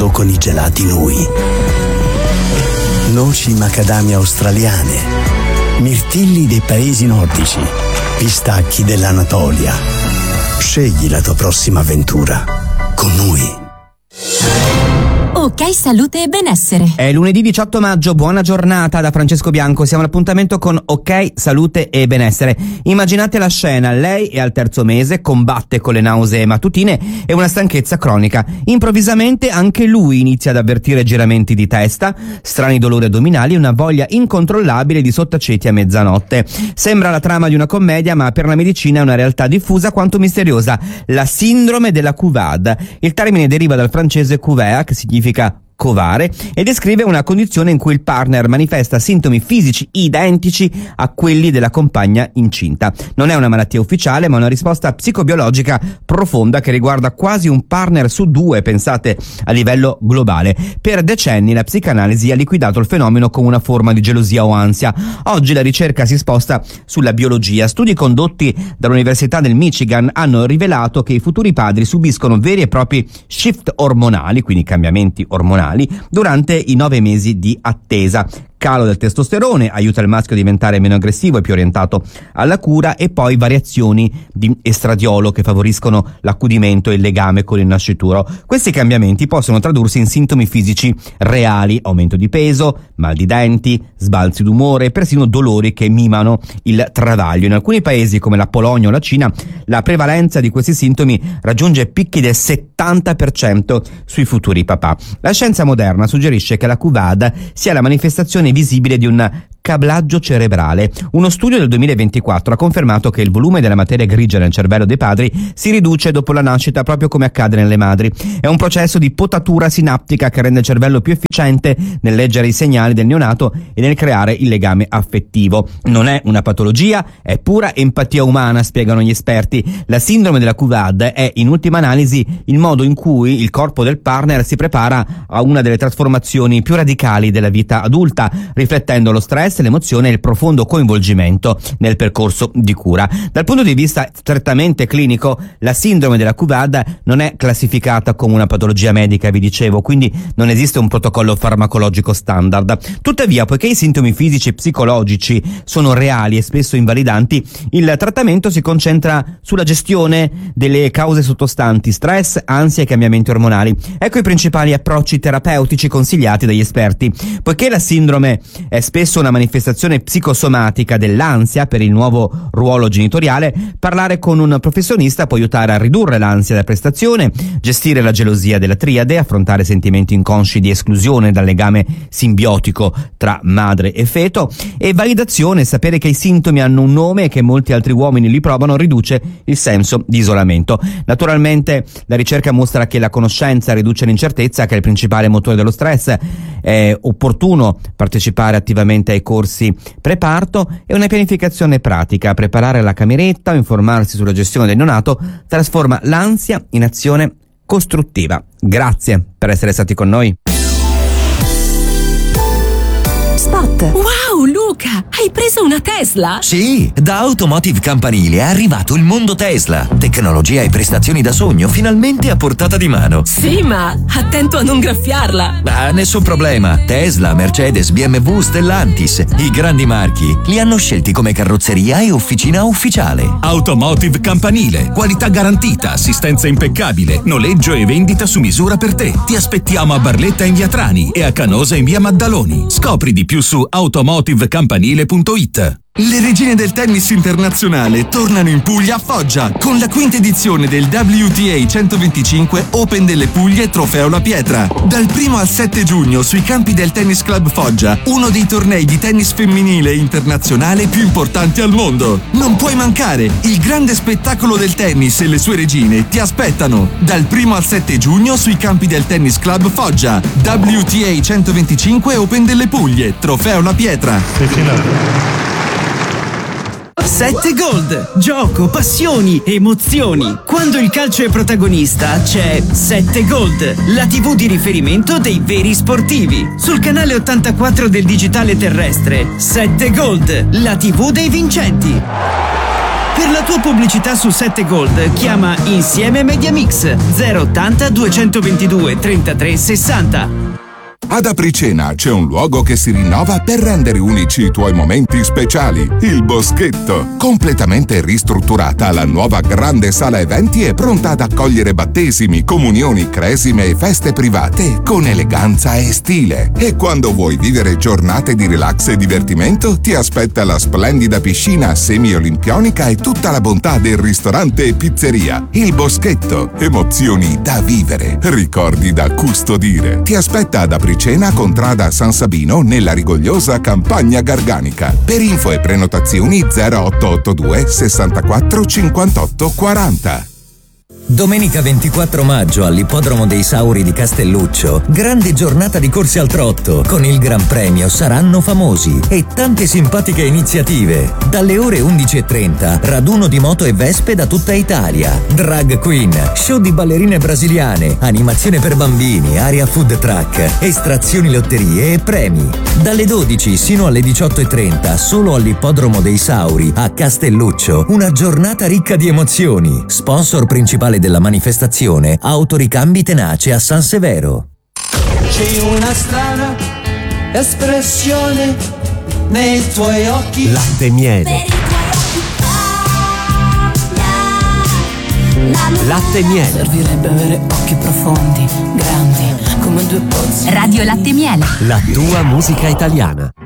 con i gelati Nui. Noci macadamia australiane, mirtilli dei paesi nordici, pistacchi dell'Anatolia. Scegli la tua prossima avventura con Nui. Ok Salute e Benessere. È lunedì 18 maggio, buona giornata da Francesco Bianco. Siamo all'appuntamento con Ok Salute e Benessere. Immaginate la scena: lei è al 3° mese, combatte con le nausee mattutine e una stanchezza cronica. Improvvisamente anche lui inizia ad avvertire giramenti di testa, strani dolori addominali e una voglia incontrollabile di sottaceti a mezzanotte. Sembra la trama di una commedia, ma per la medicina è una realtà diffusa quanto misteriosa: la sindrome della CUVAD. Il termine deriva dal francese cuvea, che significa covare, e descrive una condizione in cui il partner manifesta sintomi fisici identici a quelli della compagna incinta. Non è una malattia ufficiale, ma una risposta psicobiologica profonda che riguarda quasi un partner su 2, pensate, a livello globale. Per decenni la psicanalisi ha liquidato il fenomeno come una forma di gelosia o ansia. Oggi la ricerca si sposta sulla biologia. Studi condotti dall'Università del Michigan hanno rivelato che i futuri padri subiscono veri e propri shift ormonali, quindi cambiamenti ormonali, durante i 9 mesi di attesa. Calo del testosterone aiuta il maschio a diventare meno aggressivo e più orientato alla cura, e poi variazioni di estradiolo che favoriscono l'accudimento e il legame con il nascituro. Questi cambiamenti possono tradursi in sintomi fisici reali: aumento di peso, mal di denti, sbalzi d'umore e persino dolori che mimano il travaglio. In alcuni paesi come la Polonia o la Cina la prevalenza di questi sintomi raggiunge picchi del 70% sui futuri papà. La scienza moderna suggerisce che la CUVAD sia la manifestazione visibile di un cablaggio cerebrale. Uno studio del 2024 ha confermato che il volume della materia grigia nel cervello dei padri si riduce dopo la nascita, proprio come accade nelle madri. È un processo di potatura sinaptica che rende il cervello più efficiente nel leggere i segnali del neonato e nel creare il legame affettivo. Non è una patologia, è pura empatia umana, spiegano gli esperti. La sindrome della CUVAD è, in ultima analisi, il modo in cui il corpo del partner si prepara a una delle trasformazioni più radicali della vita adulta, riflettendo lo stress, l'emozione e il profondo coinvolgimento nel percorso di cura. Dal punto di vista strettamente clinico, la sindrome della CUVAD non è classificata come una patologia medica, vi dicevo, quindi non esiste un protocollo farmacologico standard. Tuttavia, poiché i sintomi fisici e psicologici sono reali e spesso invalidanti, il trattamento si concentra sulla gestione delle cause sottostanti: stress, ansia e cambiamenti ormonali. Ecco i principali approcci terapeutici consigliati dagli esperti. Poiché la sindrome è spesso una manifestazione psicosomatica dell'ansia per il nuovo ruolo genitoriale, parlare con un professionista può aiutare a ridurre l'ansia da prestazione, gestire la gelosia della triade, affrontare sentimenti inconsci di esclusione dal legame simbiotico tra madre e feto. E validazione: sapere che i sintomi hanno un nome e che molti altri uomini li provano riduce il senso di isolamento. Naturalmente la ricerca mostra che la conoscenza riduce l'incertezza, che è il principale motore dello stress. È opportuno partecipare attivamente ai corsi preparto e una pianificazione pratica. Preparare la cameretta o informarsi sulla gestione del neonato trasforma l'ansia in azione costruttiva. Grazie per essere stati con noi. Spot. Wow Luca, hai preso una Tesla? Sì, da Automotive Campanile è arrivato il mondo Tesla. Tecnologia e prestazioni da sogno finalmente a portata di mano. Sì, ma attento a non graffiarla. Nessun problema. Tesla, Mercedes, BMW, Stellantis, i grandi marchi li hanno scelti come carrozzeria e officina ufficiale. Automotive Campanile, qualità garantita, assistenza impeccabile, noleggio e vendita su misura per te. Ti aspettiamo a Barletta in via Trani e a Canosa in via Maddaloni. Scopri di più su automotivecampanile.it. Le regine del tennis internazionale tornano in Puglia a Foggia con la quinta edizione del WTA 125 Open delle Puglie Trofeo La Pietra. Dal 1 al 7 giugno sui campi del Tennis Club Foggia, uno dei tornei di tennis femminile internazionale più importanti al mondo. Non puoi mancare, il grande spettacolo del tennis e le sue regine ti aspettano. Dal 1 al 7 giugno sui campi del Tennis Club Foggia, WTA 125 Open delle Puglie Trofeo La Pietra. 7 Gold. Gioco, passioni, emozioni. Quando il calcio è protagonista c'è 7 Gold, la TV di riferimento dei veri sportivi. Sul canale 84 del digitale terrestre, 7 Gold, la TV dei vincenti. Per la tua pubblicità su 7 Gold chiama Insieme Mediamix 080 222 33 60. Ad Apricena c'è un luogo che si rinnova per rendere unici i tuoi momenti speciali. Il Boschetto. Completamente ristrutturata, la nuova grande sala eventi è pronta ad accogliere battesimi, comunioni, cresime e feste private con eleganza e stile. E quando vuoi vivere giornate di relax e divertimento, ti aspetta la splendida piscina semi-olimpionica e tutta la bontà del ristorante e pizzeria. Il Boschetto. Emozioni da vivere. Ricordi da custodire. Ti aspetta ad Apricena, contrada San Sabino, nella rigogliosa Campagna Garganica. Per info e prenotazioni 0882 64 58 40. Domenica 24 maggio all'Ippodromo dei Sauri di Castelluccio, grande giornata di corse al trotto. Con il Gran Premio Saranno Famosi e tante simpatiche iniziative. Dalle ore 11:30, raduno di moto e vespe da tutta Italia, drag queen, show di ballerine brasiliane, animazione per bambini, area food truck, estrazioni, lotterie e premi. Dalle 12 sino alle 18:30, solo all'Ippodromo dei Sauri a Castelluccio, una giornata ricca di emozioni. Sponsor principale della manifestazione, Autoricambi Tenace a San Severo. C'è una strana espressione nei tuoi occhi. Latte e miele. Latte e miele. Servirebbe avere occhi profondi, grandi, come due pozzi. Radio Latte e Miele. La tua musica italiana.